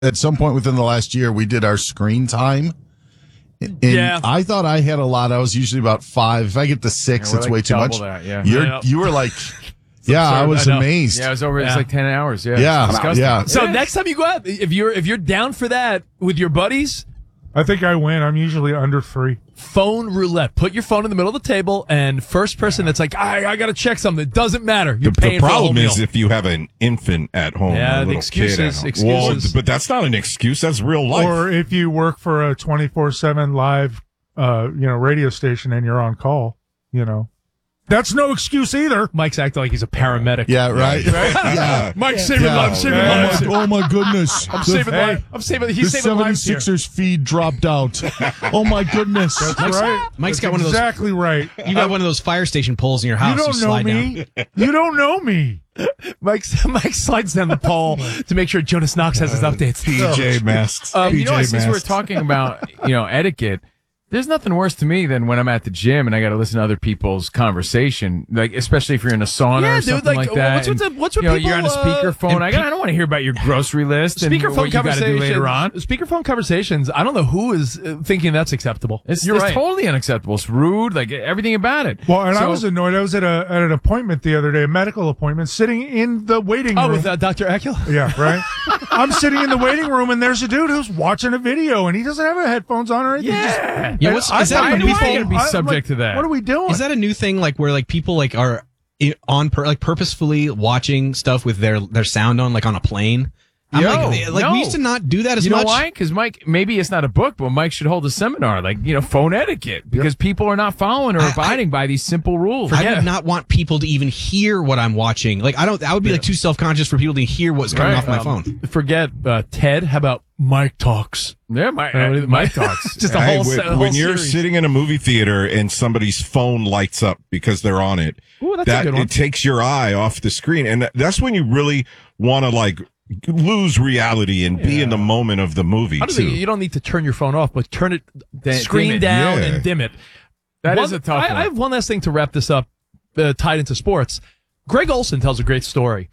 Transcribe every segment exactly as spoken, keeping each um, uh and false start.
at some point within the last year, we did our screen time. And yeah. I thought I had a lot. I was usually about five. If I get to six, Yeah, it's like way too much. that, yeah. You're, Yeah. You were like, yeah, absurd, I was I know. amazed. Yeah, it was over. It's Yeah. like ten hours. Yeah, Yeah, It's disgusting. yeah. So next time you go out, if you're if you're down for that with your buddies, I think I win. I'm usually under three. phone roulette. Put your phone in the middle of the table, and first person that's like, I, I got to check something. It doesn't matter. You're The, paying the for a whole problem meal. is if you have an infant at home, Yeah, or a the little excuses, kid at home. excuses. Well, but that's not an excuse. That's real life. Or if you work for a twenty-four seven live, uh, you know, radio station and you're on call, you know, that's no excuse either. Mike's acting like he's a paramedic. Yeah, right. yeah. Mike's saving Yeah. lives. Saving Yeah. lives. Oh, my, oh my goodness. I'm The- saving Hey. lives. I'm saving. The He's saving lives here. seventy-sixers feed dropped out. Oh my goodness. That's right. Mike's That's got one of those- exactly right. You got one of those fire station poles in your house. You don't know slide me. down. You don't know me. Mike, Mike slides down the pole to make sure Jonas Knox has his updates. P J masks. Um, you know, P J since we're masks. talking about you know etiquette, there's nothing worse to me than when I'm at the gym and I got to listen to other people's conversation, like especially if you're in a sauna Yeah, or dude, something like, like, that. what's with and, the- what's with you know, people, You're on a uh, speakerphone. and I, got, pe- I don't want to hear about your grocery list and Speakerphone what you got to conversations. do later on. Speakerphone conversations. I don't know who is uh, thinking that's acceptable. It's, You're it's right. totally unacceptable. It's rude, like everything about it. Well, and I So- was annoyed. I was at a at an appointment the other day, a medical appointment, sitting in the waiting Oh, room. with uh, Doctor Acula? Yeah, right. I'm sitting in the waiting room, and there's a dude who's watching a video, and he doesn't have headphones on or anything. Yeah. Yeah, what's- I- is that I- a new why thing? am Be I- subject to that. What are we doing? Is that a new thing? Like where like people like are i- on per, like purposefully watching stuff with their their sound on, like on a plane. I'm Yo, like, like no. we used to not do that as You know much. why? Because Mike, maybe it's not a book, but Mike should hold a seminar, like, you know, phone etiquette, because people are not following or I- abiding by these simple rules. I would not want people to even hear what I'm watching. Like I don't. I would be like too self conscious for people to hear what's coming Right, off my Um, phone. Forget uh, Ted. How about Mike Talks? Yeah, Mike, Uh, Mike, Mike talks. Just a Hey, whole, when, se- a whole when you're series. sitting in a movie theater and somebody's phone lights up because they're on it, Ooh, that's a that good one. it takes your eye off the screen, and that- that's when you really want to like lose reality and be in the moment of the movie I don't too. think you don't need to turn your phone off, but turn it dim screen it. down Yeah. and dim it. That One- is a tough I, one. I have one last thing to wrap this up, uh, tied into sports. Greg Olson tells a great story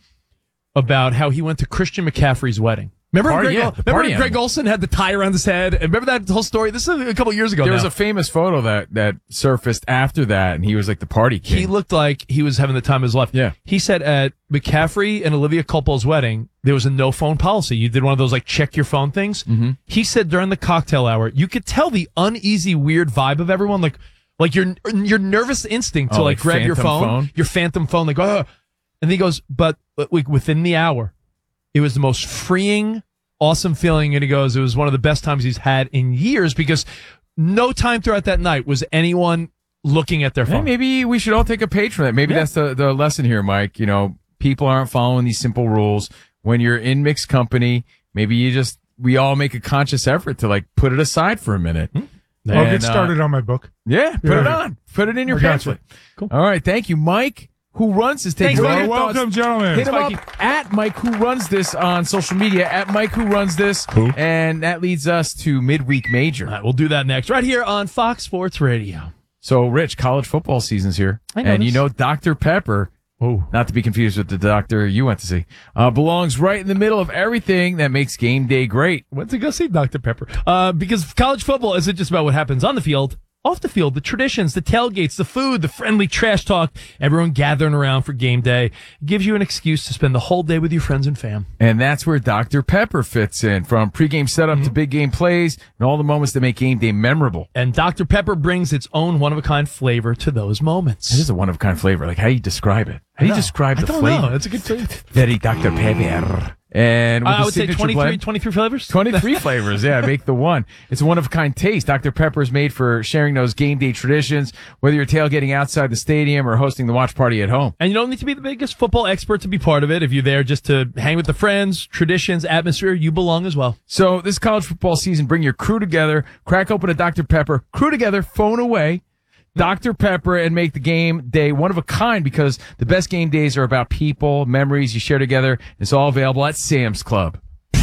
about how he went to Christian McCaffrey's wedding. Remember, Party- Greg, yeah, Ol- the remember party Greg animal. Olson had the tie around his head? And remember that whole story? This is a couple years ago There now. was a famous photo that, that surfaced after that, and he was like the party king. He looked like he was having the time of his life. Yeah. He said at McCaffrey and Olivia Culpo's wedding, there was a no phone policy. You did one of those like check your phone things. Mm-hmm. He said during the cocktail hour, you could tell the uneasy, weird vibe of everyone. Like, like your, your nervous instinct to Oh, like, like grab your phantom phone, phone? your phantom phone, like, oh, and he goes, but like within the hour, it was the most freeing, awesome feeling. And he goes, it was one of the best times he's had in years because no time throughout that night was anyone looking at their Hey, phone. maybe we should all take a page from that. Maybe Yeah. that's the, the lesson here, Mike. You know, people aren't following these simple rules. When you're in mixed company, maybe you just, we all make a conscious effort to like put it aside for a minute. I'll And, get started on my book. Uh, yeah, put Yeah. it on. Put it in your I got you. pamphlet. Cool. All right. Thank you, Mike. Who runs this? Take Thanks, your Mike. You're thoughts. welcome, gentlemen. Hit him up at Mike Who Runs This on social media, at Mike Who Runs This. Who? And that leads us to Midweek Major. All right, we'll do that next, right here on Fox Sports Radio. So, Rich, college football season's here. I know and you this. know Doctor Pepper, Oh, not to be confused with the doctor you went to see, uh, belongs right in the middle of everything that makes game day great. went to go see Doctor Pepper. Uh, because college football isn't just about what happens on the field. Off the field, the traditions, the tailgates, the food, the friendly trash talk, everyone gathering around for game day. It gives you an excuse to spend the whole day with your friends and fam. And that's where Doctor Pepper fits in, from pregame setup Mm-hmm. to big game plays and all the moments that make game day memorable. And Doctor Pepper brings its own one-of-a-kind flavor to those moments. It is a one-of-a-kind flavor. Like, how do you describe it? How do you describe I the don't flavor? know. It's a good flavor. Very Doctor Pepper. And with I the would say signature twenty-three, blend- twenty-three flavors. twenty-three flavors, yeah, make the one. It's a one-of-a-kind taste. Doctor Pepper is made for sharing those game day traditions, whether you're tailgating outside the stadium or hosting the watch party at home. And you don't need to be the biggest football expert to be part of it. If you're there just to hang with the friends, traditions, atmosphere, you belong as well. So this college football season, bring your crew together, crack open a Doctor Pepper, crew together, phone away, Doctor Pepper, and make the game day one of a kind, because the best game days are about people, memories you share together. It's all available at Sam's Club.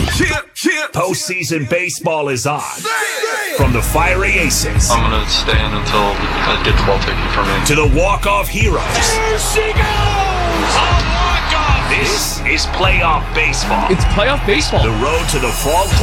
Postseason baseball is on. From the fiery aces I'm going to stand until I get the ball taken from me. to the walk-off heroes. There she goes! A walk-off This is playoff baseball. It's playoff baseball. The road to the fall